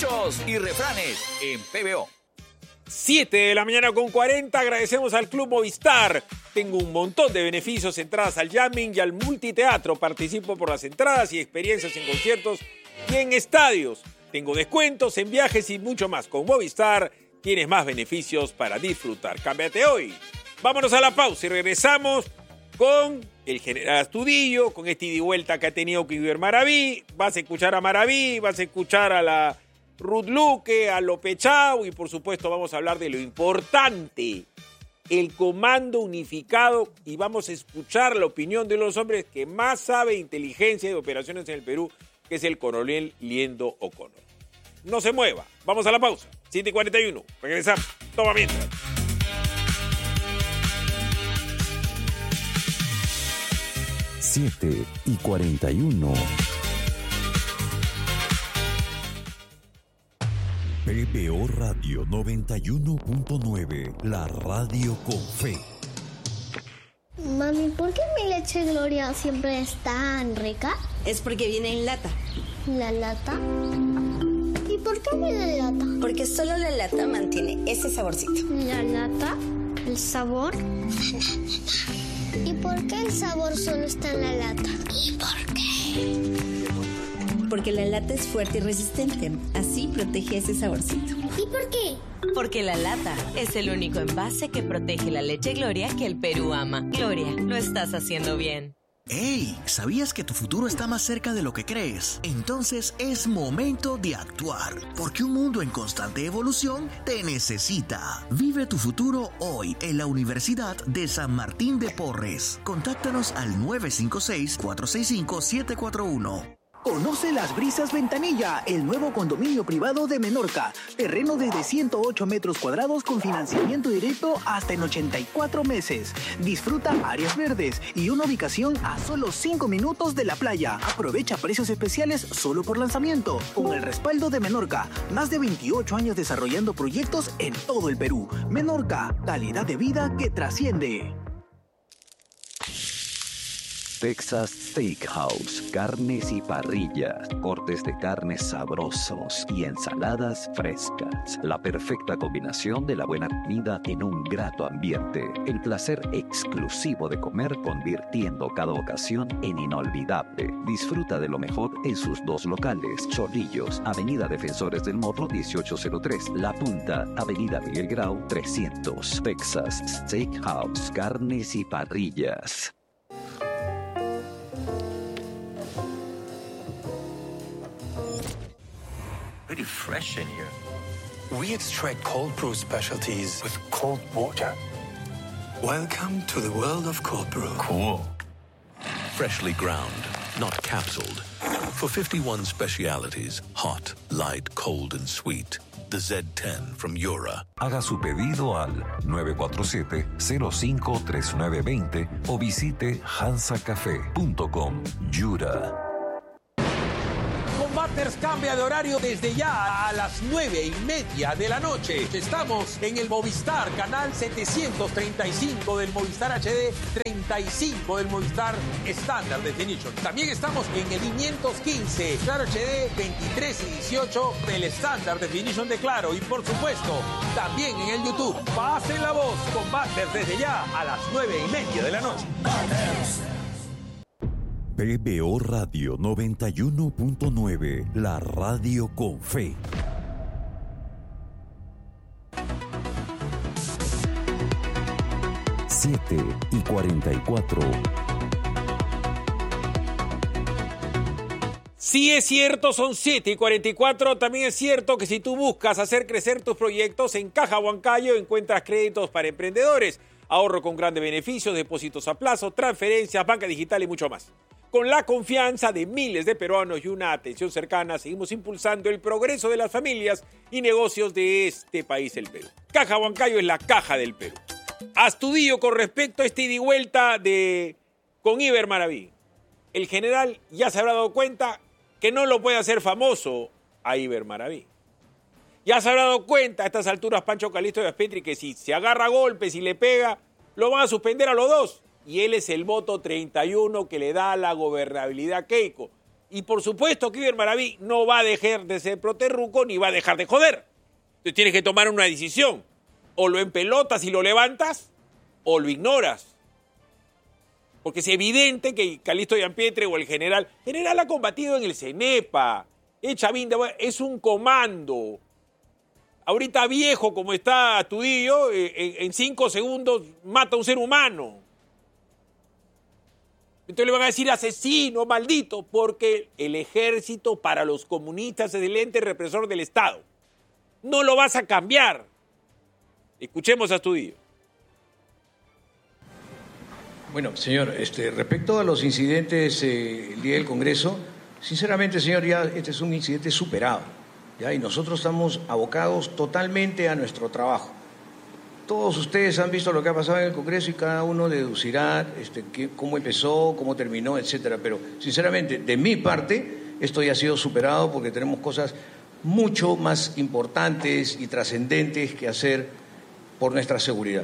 Dichos y refranes en PBO. 7:40 a.m. Agradecemos al Club Movistar. Tengo un montón de beneficios, entradas al jamming y al multiteatro. Participo por las entradas y experiencias en conciertos y en estadios. Tengo descuentos en viajes y mucho más. Con Movistar tienes más beneficios para disfrutar. Cámbiate hoy. Vámonos a la pausa y regresamos con el general Astudillo, con este ida y vuelta que ha tenido que Iber Maraví. Vas a escuchar a Maraví, vas a escuchar a la Ruth Luque, a López Chau y por supuesto vamos a hablar de lo importante, el comando unificado, y vamos a escuchar la opinión de los hombres que más sabe de inteligencia y de operaciones en el Perú, que es el coronel Liendo O'Connor. No se mueva, vamos a la pausa, 7:41, regresamos, toma mientras. Siete y 41. PBO Radio 91.9, la radio con fe. Mami, ¿por qué mi leche Gloria siempre es tan rica? Es porque viene en lata. ¿La lata? ¿Y por qué viene en lata? Porque solo la lata mantiene ese saborcito. ¿La lata? ¿El sabor? ¿Y por qué el sabor solo está en la lata? ¿Y por qué? Porque la lata es fuerte y resistente. Así protege ese saborcito. ¿Y por qué? Porque la lata es el único envase que protege la leche Gloria que el Perú ama. Gloria, lo estás haciendo bien. ¡Hey! ¿Sabías que tu futuro está más cerca de lo que crees? Entonces es momento de actuar, porque un mundo en constante evolución te necesita. Vive tu futuro hoy en la Universidad de San Martín de Porres. Contáctanos al 956-465-741. Conoce Las Brisas Ventanilla, el nuevo condominio privado de Menorca. Terreno desde 108 metros cuadrados con financiamiento directo hasta en 84 meses. Disfruta áreas verdes y una ubicación a solo 5 minutos de la playa. Aprovecha precios especiales solo por lanzamiento. Con el respaldo de Menorca, más de 28 años desarrollando proyectos en todo el Perú. Menorca, calidad de vida que trasciende. Texas Steakhouse, carnes y parrillas, cortes de carnes sabrosos y ensaladas frescas. La perfecta combinación de la buena comida en un grato ambiente. El placer exclusivo de comer convirtiendo cada ocasión en inolvidable. Disfruta de lo mejor en sus dos locales. Chorrillos, Avenida Defensores del Morro 1803. La Punta, Avenida Miguel Grau 300. Texas Steakhouse, carnes y parrillas. Pretty fresh in here. We extract cold brew specialties with cold water. Welcome to the world of cold brew. Cool. Freshly ground, not capsuled. For 51 specialities, hot, light, cold, and sweet. The Z10 from Yura. Haga su pedido al 947-053920 o visite hansacafé.com. Yura. Combaters cambia de horario desde ya a las 9:30 de la noche. Estamos en el Movistar, canal 735 del Movistar HD, 35 del Movistar Standard Definition. También estamos en el 515, Claro HD, 23 y 18 del Standard Definition de Claro. Y por supuesto, también en el YouTube. Pasen la voz, Combaters desde ya a las 9:30 de la noche. PBO Radio 91.9, la radio con fe. Siete y 44. Sí es cierto, son 7:44. También es cierto que si tú buscas hacer crecer tus proyectos, en Caja Huancayo encuentras créditos para emprendedores, ahorro con grandes beneficios, depósitos a plazo, transferencias, banca digital y mucho más. Con la confianza de miles de peruanos y una atención cercana, seguimos impulsando el progreso de las familias y negocios de este país, el Perú. Caja Huancayo es la caja del Perú. Astudillo con respecto a este ida y vuelta con Iber Maraví. El general ya se habrá dado cuenta que no lo puede hacer famoso a Iber Maraví. Ya se habrá dado cuenta a estas alturas Pancho Calixto de Aspetri que si se agarra a golpes y le pega, lo van a suspender a los dos. Y él es el voto 31 que le da la gobernabilidad a Keiko. Y por supuesto que Iber Maraví no va a dejar de ser proterruco ni va a dejar de joder. Entonces tienes que tomar una decisión. O lo empelotas y lo levantas, o lo ignoras. Porque es evidente que Calixto Gianpietre o el general ha combatido en el CENEPA. Chavín es un comando. Ahorita viejo como está Astudillo, en 5 segundos mata a un ser humano. Entonces le van a decir asesino, maldito, porque el ejército para los comunistas es el ente represor del Estado. No lo vas a cambiar. Escuchemos a Astudillo. Bueno, señor, respecto a los incidentes el día del Congreso, sinceramente, señor, ya este es un incidente superado, ¿ya? Y nosotros estamos abocados totalmente a nuestro trabajo. Todos ustedes han visto lo que ha pasado en el Congreso y cada uno deducirá cómo empezó, cómo terminó, etcétera. Pero, sinceramente, de mi parte, esto ya ha sido superado porque tenemos cosas mucho más importantes y trascendentes que hacer por nuestra seguridad.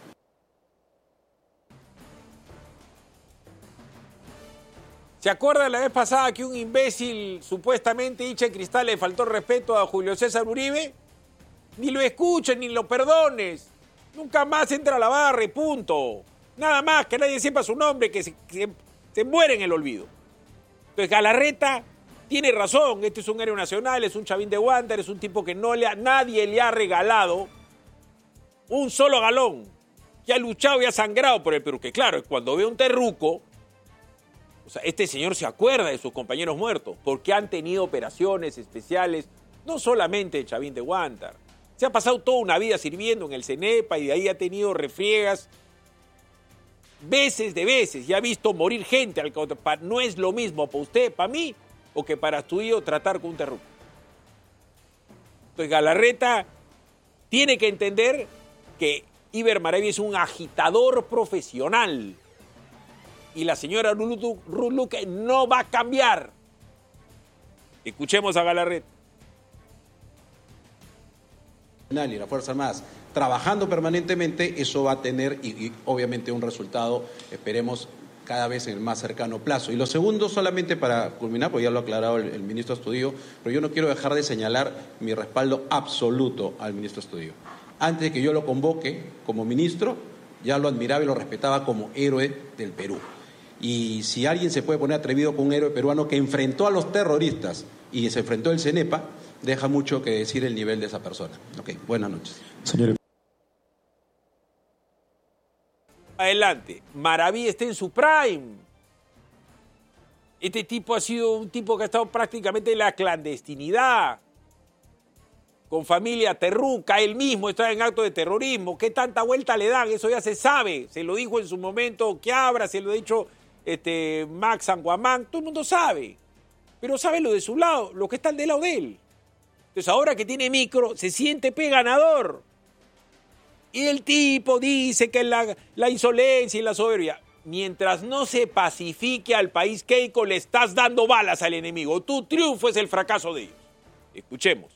¿Se acuerda la vez pasada que un imbécil supuestamente hincha de Cristal le faltó respeto a Julio César Uribe? Ni lo escuches, ni lo perdones. Nunca más entra a la barra y punto. Nada más, que nadie sepa su nombre, que se muere en el olvido. Entonces Galarreta tiene razón. Este es un héroe nacional, es un Chavín de Wander, es un tipo que nadie le ha regalado un solo galón. Que ha luchado y ha sangrado por el Perú. Que claro, cuando ve un terruco, o sea, este señor se acuerda de sus compañeros muertos, porque han tenido operaciones especiales, no solamente el Chavín de Huántar. Se ha pasado toda una vida sirviendo en el CENEPA y de ahí ha tenido refriegas veces de veces y ha visto morir gente. No es lo mismo para usted, para mí, o que para Astudillo tratar con un terruco. Entonces Galarreta tiene que entender que Iber Maraví es un agitador profesional. Y la señora Luque no va a cambiar. Escuchemos a Galarreta. Y las Fuerzas Armadas trabajando permanentemente, eso va a tener y obviamente un resultado, esperemos, cada vez en el más cercano plazo. Y lo segundo, solamente para culminar, porque ya lo ha aclarado el ministro Astudillo, pero yo no quiero dejar de señalar mi respaldo absoluto al ministro Astudillo. Antes de que yo lo convoque como ministro, ya lo admiraba y lo respetaba como héroe del Perú. Y si alguien se puede poner atrevido con un héroe peruano que enfrentó a los terroristas y se enfrentó al CENEPA, deja mucho que decir el nivel de esa persona. Ok, buenas noches. Señor. Adelante, Maraví está en su prime. Este tipo ha sido un tipo que ha estado prácticamente en la clandestinidad, con familia terruca, él mismo está en acto de terrorismo. ¿Qué tanta vuelta le dan? Eso ya se sabe. Se lo dijo en su momento Quiabra, se lo ha dicho Max Sanguamán, todo el mundo sabe. Pero sabe lo de su lado, lo que están del lado de él. Entonces ahora que tiene micro, se siente ganador. Y el tipo dice que la insolencia y la soberbia. Mientras no se pacifique al país, Keiko, le estás dando balas al enemigo. Tu triunfo es el fracaso de ellos. Escuchemos.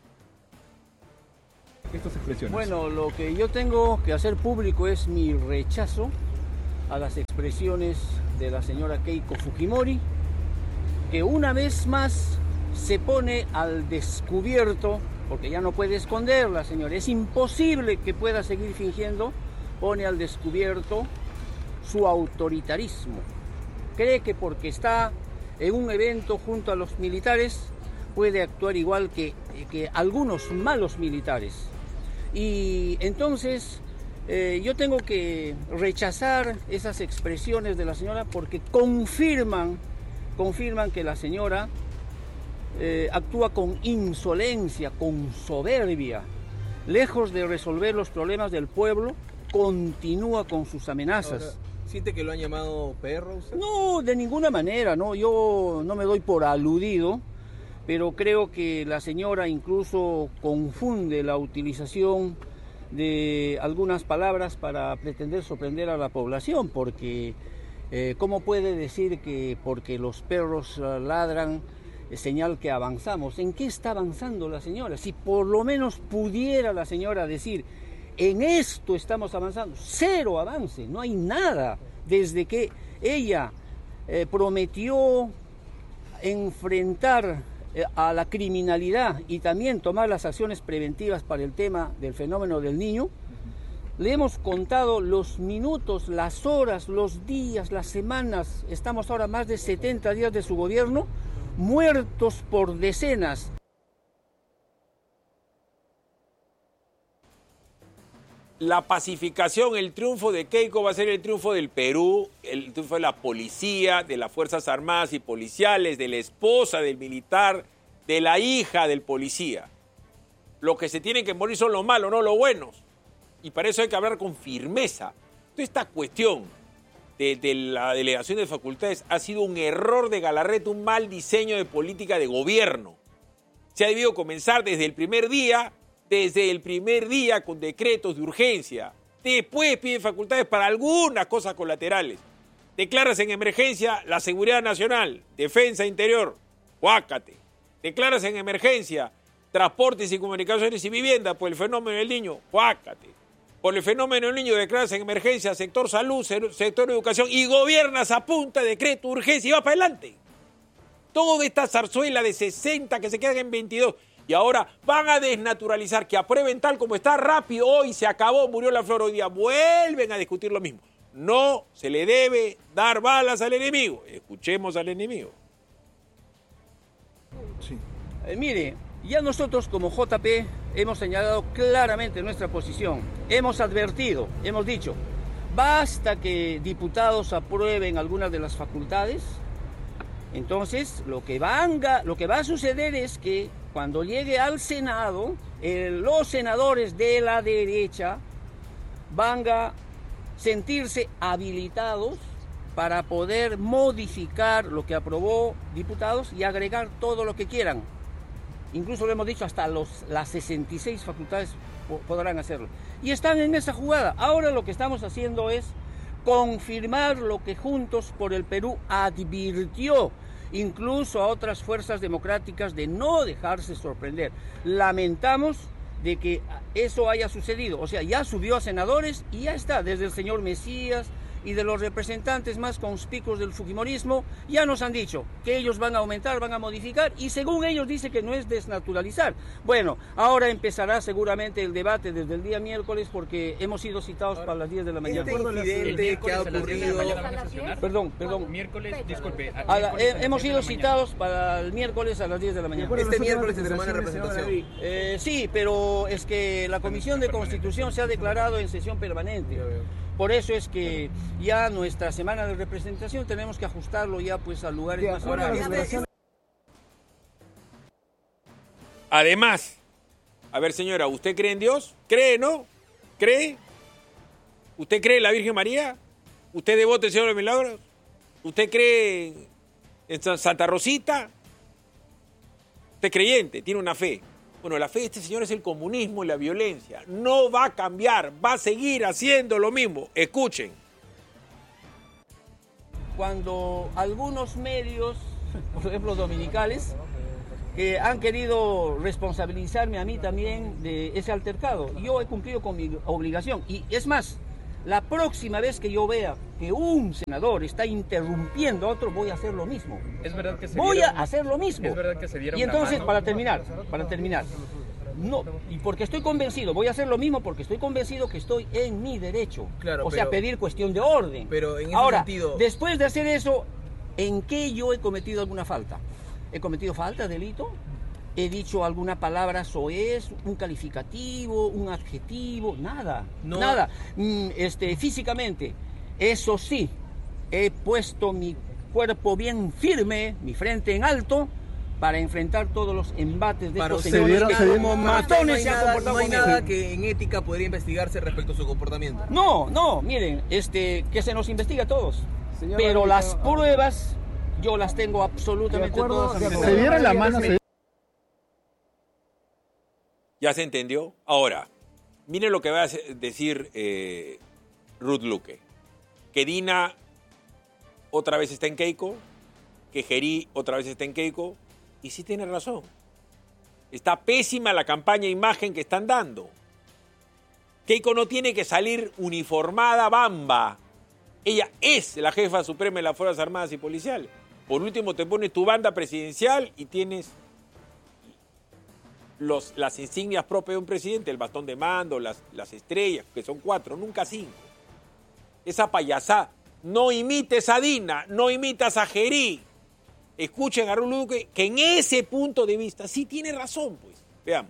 Estas expresiones. Bueno, lo que yo tengo que hacer público es mi rechazo a las expresiones de la señora Keiko Fujimori, que una vez más se pone al descubierto, porque ya no puede esconderla, señora, es imposible que pueda seguir fingiendo, pone al descubierto su autoritarismo. Cree que porque está en un evento junto a los militares puede actuar igual que algunos malos militares. Y entonces yo tengo que rechazar esas expresiones de la señora porque confirman que la señora actúa con insolencia, con soberbia. Lejos de resolver los problemas del pueblo, continúa con sus amenazas. Ahora, ¿siente que lo han llamado perro usted? No, de ninguna manera, no. Yo no me doy por aludido, pero creo que la señora incluso confunde la utilización de algunas palabras para pretender sorprender a la población, porque ¿cómo puede decir que porque los perros ladran es señal que avanzamos? ¿En qué está avanzando la señora? Si por lo menos pudiera la señora decir, en esto estamos avanzando, cero avance, no hay nada. Desde que ella prometió enfrentar a la criminalidad y también tomar las acciones preventivas para el tema del fenómeno del Niño, le hemos contado los minutos, las horas, los días, las semanas. Estamos ahora más de 70 días de su gobierno, muertos por decenas. La pacificación, el triunfo de Keiko va a ser el triunfo del Perú, el triunfo de la policía, de las Fuerzas Armadas y Policiales, de la esposa del militar, de la hija del policía. Lo que se tienen que morir son los malos, no los buenos. Y para eso hay que hablar con firmeza. Toda esta cuestión de la delegación de facultades ha sido un error de Galarreta, un mal diseño de política de gobierno. Se ha debido comenzar desde el primer día con decretos de urgencia. Después piden facultades para algunas cosas colaterales. Declaras en emergencia la seguridad nacional, defensa interior, huácate. Declaras en emergencia transportes y comunicaciones y vivienda por el fenómeno del Niño, huácate. Por el fenómeno del Niño declaras en emergencia sector salud, sector educación y gobiernas a punta de decreto de urgencia y vas para adelante. Toda esta zarzuela de 60 que se quedan en 22. Y ahora van a desnaturalizar, que aprueben tal como está rápido, hoy se acabó, murió la flor, hoy día vuelven a discutir lo mismo. No se le debe dar balas al enemigo. Escuchemos al enemigo. Sí. Mire, ya nosotros como JP hemos señalado claramente nuestra posición. Hemos advertido, hemos dicho, basta que diputados aprueben algunas de las facultades. Entonces, lo que va a suceder es que cuando llegue al Senado, los senadores de la derecha van a sentirse habilitados para poder modificar lo que aprobó diputados y agregar todo lo que quieran. Incluso lo hemos dicho, hasta las 66 facultades podrán hacerlo. Y están en esa jugada. Ahora lo que estamos haciendo es confirmar lo que Juntos por el Perú advirtió incluso a otras fuerzas democráticas de no dejarse sorprender. Lamentamos de que eso haya sucedido. O sea, ya subió a senadores y ya está, desde el señor Mesías y de los representantes más conspicuos del fujimorismo, ya nos han dicho que ellos van a aumentar, van a modificar, y según ellos dice que no es desnaturalizar. Bueno, ahora empezará seguramente el debate desde el día miércoles, porque hemos sido citados para las 10 de la mañana. Este incidente que ha ocurrido... Perdón. Miércoles, disculpe. Hemos sido citados para el miércoles a las 10 de la mañana. Este miércoles tendremos una representación. Sí, pero es que la Comisión de Constitución se ha declarado en sesión permanente. Por eso es que ya nuestra semana de representación tenemos que ajustarlo ya pues a lugares más horarios. Además, a ver señora, ¿usted cree en Dios? ¿Cree, no? ¿Cree? ¿Usted cree en la Virgen María? ¿Usted es devoto del Señor de los Milagros? ¿Usted cree en Santa Rosita? ¿Usted es creyente? ¿Tiene una fe? Bueno, la fe de este señor es el comunismo y la violencia. No va a cambiar, va a seguir haciendo lo mismo. Escuchen. Cuando algunos medios, por ejemplo dominicales, han querido responsabilizarme a mí también de ese altercado, yo he cumplido con mi obligación. Y es más, la próxima vez que yo vea que un senador está interrumpiendo a otro, voy a hacer lo mismo. Es verdad que voy a hacer lo mismo. Es verdad que se dieron y entonces, la mano. para terminar, no, y porque estoy convencido, voy a hacer lo mismo porque estoy convencido que estoy en mi derecho. Claro, sea, pedir cuestión de orden. Pero en ese Ahora, sentido... después de hacer eso, ¿en qué yo he cometido alguna falta? ¿He cometido falta, delito? ¿He dicho alguna palabra soez, un calificativo, un adjetivo? Nada, No. nada. Físicamente, eso sí, he puesto mi cuerpo bien firme, mi frente en alto, para enfrentar todos los embates de estos señores que como matones se han comportado No hay conmigo. nada que en ética podría investigarse respecto a su comportamiento. No, miren, que se nos investiga a todos. Señor Pero Benito, las pruebas yo las tengo absolutamente todas. Se dieron la mano. ¿Ya se entendió? Ahora, miren lo que va a decir Ruth Luque. Que Dina otra vez está en Keiko, que Gerí otra vez está en Keiko, y sí tiene razón. Está pésima la campaña de imagen que están dando. Keiko no tiene que salir uniformada bamba. Ella es la jefa suprema de las Fuerzas Armadas y Policiales. Por último, te pones tu banda presidencial y tienes las insignias propias de un presidente, el bastón de mando, las estrellas, que son 4, nunca 5. Esa payasada. No imites a Dina, no imitas a Gerí. Escuchen a Raúl Duque, que en ese punto de vista sí tiene razón, pues. Veamos.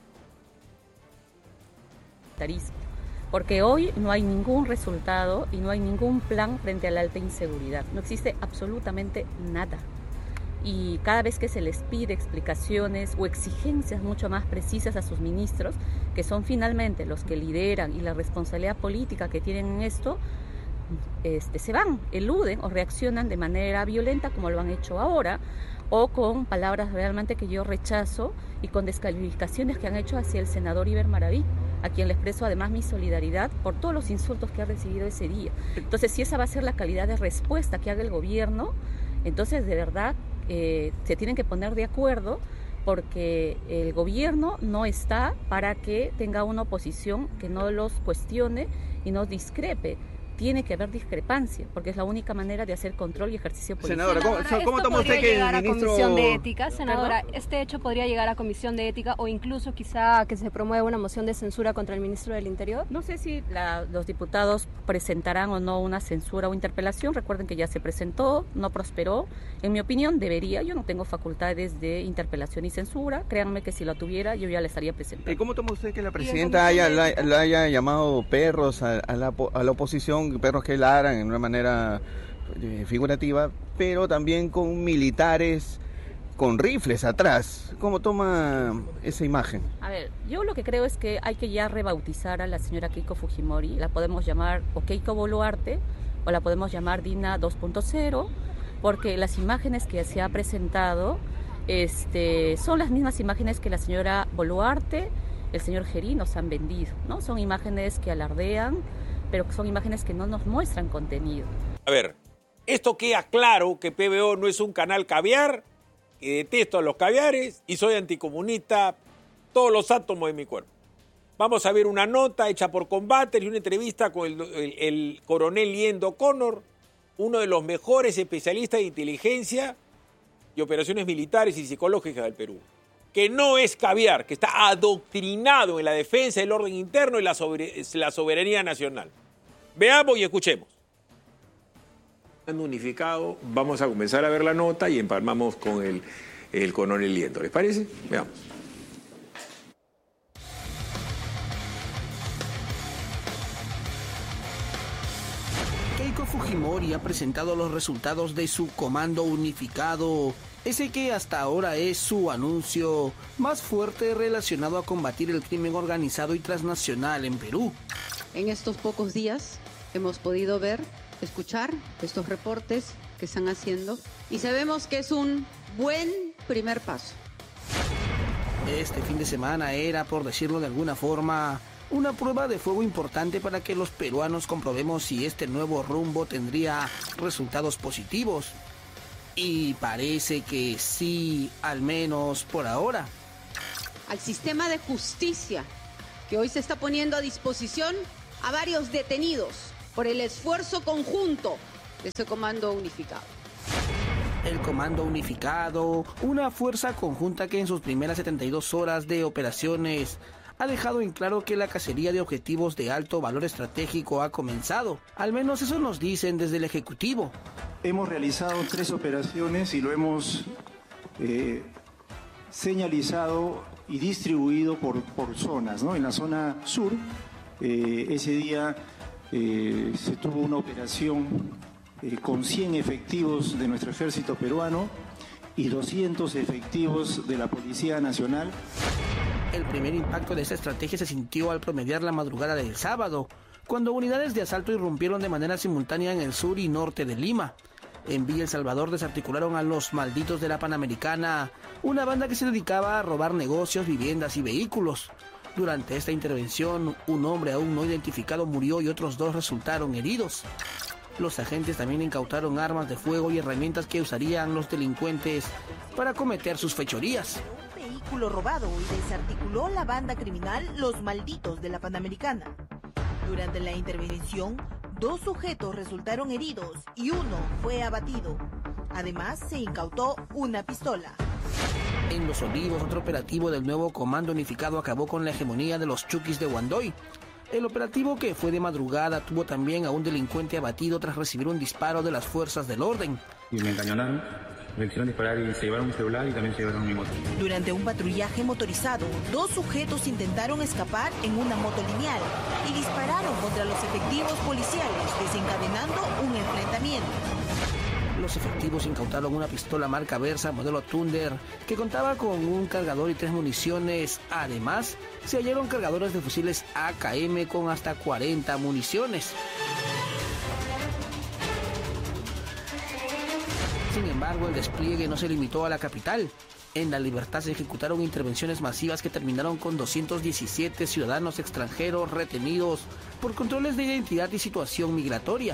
Porque hoy no hay ningún resultado y no hay ningún plan frente a la alta inseguridad. No existe absolutamente nada. Y cada vez que se les pide explicaciones o exigencias mucho más precisas a sus ministros, que son finalmente los que lideran y la responsabilidad política que tienen en esto, se van, eluden o reaccionan de manera violenta como lo han hecho ahora, o con palabras realmente que yo rechazo y con descalificaciones que han hecho hacia el senador Iber Maraví, a quien le expreso además mi solidaridad por todos los insultos que ha recibido ese día. Entonces, si esa va a ser la calidad de respuesta que haga el gobierno, entonces de verdad se tienen que poner de acuerdo, porque el gobierno no está para que tenga una oposición que no los cuestione y no discrepe. Tiene que haber discrepancia, porque es la única manera de hacer control y ejercicio político. Senadora, ¿cómo toma usted que el ministro... Comisión de Ética, senadora, ¿Perdón? ¿Este hecho podría llegar a Comisión de Ética o incluso quizá que se promueva una moción de censura contra el ministro del Interior? No sé si los diputados presentarán o no una censura o interpelación. Recuerden que ya se presentó, no prosperó. En mi opinión debería, yo no tengo facultades de interpelación y censura. Créanme que si la tuviera yo ya la estaría presentando. ¿Cómo toma usted que la presidenta la haya llamado perros a la oposición? Perros que ladran en una manera figurativa, pero también con militares con rifles atrás. ¿Cómo toma esa imagen? A ver, yo lo que creo es que hay que ya rebautizar a la señora Keiko Fujimori. La podemos llamar o Keiko Boluarte o la podemos llamar Dina 2.0, porque las imágenes que se ha presentado son las mismas imágenes que la señora Boluarte, el señor Gerí nos han vendido, ¿no? Son imágenes que alardean, pero son imágenes que no nos muestran contenido. A ver, esto queda claro que PBO no es un canal caviar, que detesto a los caviares y soy anticomunista, todos los átomos de mi cuerpo. Vamos a ver una nota hecha por Combater y una entrevista con el coronel Liendo Connor, uno de los mejores especialistas de inteligencia y operaciones militares y psicológicas del Perú. Que no es caviar, que está adoctrinado en la defensa del orden interno y la soberanía nacional. Veamos y escuchemos. Unificado, vamos a comenzar a ver la nota y empalmamos con el coronel Liendo. ¿Les parece? Veamos. Keiko Fujimori ha presentado los resultados de su comando unificado, ese que hasta ahora es su anuncio más fuerte relacionado a combatir el crimen organizado y transnacional en Perú. En estos pocos días hemos podido ver, escuchar estos reportes que están haciendo y sabemos que es un buen primer paso. Este fin de semana era, por decirlo de alguna forma, una prueba de fuego importante para que los peruanos comprobemos si este nuevo rumbo tendría resultados positivos. Y parece que sí, al menos por ahora. Al sistema de justicia que hoy se está poniendo a disposición a varios detenidos por el esfuerzo conjunto de ese comando unificado. El Comando Unificado, una fuerza conjunta que en sus primeras 72 horas de operaciones ha dejado en claro que la cacería de objetivos de alto valor estratégico ha comenzado. Al menos eso nos dicen desde el Ejecutivo. Hemos realizado 3 operaciones y lo hemos señalizado y distribuido por zonas, ¿no? En la zona sur, ese día se tuvo una operación con 100 efectivos de nuestro ejército peruano y 200 efectivos de la Policía Nacional. El primer impacto de esta estrategia se sintió al promediar la madrugada del sábado, cuando unidades de asalto irrumpieron de manera simultánea en el sur y norte de Lima. En Villa El Salvador desarticularon a los malditos de la Panamericana, una banda que se dedicaba a robar negocios, viviendas y vehículos. Durante esta intervención, un hombre aún no identificado murió y otros 2 resultaron heridos. Los agentes también incautaron armas de fuego y herramientas que usarían los delincuentes para cometer sus fechorías. Un vehículo robado y desarticuló la banda criminal Los Malditos de la Panamericana. Durante la intervención, 2 sujetos resultaron heridos y 1 fue abatido. Además, se incautó una pistola. En Los Olivos, otro operativo del nuevo Comando Unificado acabó con la hegemonía de los Chukis de Huandoy. El operativo, que fue de madrugada, tuvo también a un delincuente abatido tras recibir un disparo de las fuerzas del orden. Y me encañonaron, me quisieron disparar y se llevaron mi celular y también se llevaron mi moto. Durante un patrullaje motorizado, 2 sujetos intentaron escapar en una moto lineal y dispararon contra los efectivos policiales, desencadenando un enfrentamiento. Los efectivos incautaron una pistola marca Versa modelo Thunder que contaba con un cargador y 3 municiones. Además, se hallaron cargadores de fusiles AKM con hasta 40 municiones. Sin embargo, el despliegue no se limitó a la capital. En La Libertad se ejecutaron intervenciones masivas que terminaron con 217 ciudadanos extranjeros retenidos por controles de identidad y situación migratoria.